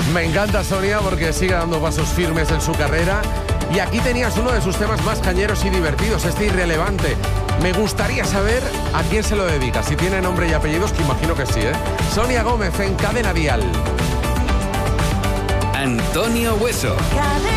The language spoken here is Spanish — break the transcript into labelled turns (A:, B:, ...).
A: Me encanta Sonia porque sigue dando pasos firmes en su carrera. Y aquí tenías uno de sus temas más cañeros y divertidos, este Irrelevante. Me gustaría saber a quién se lo dedica, si tiene nombre y apellidos, que imagino que sí, ¿eh? Sonia Gómez en Cadena Dial.
B: Antonio Hueso.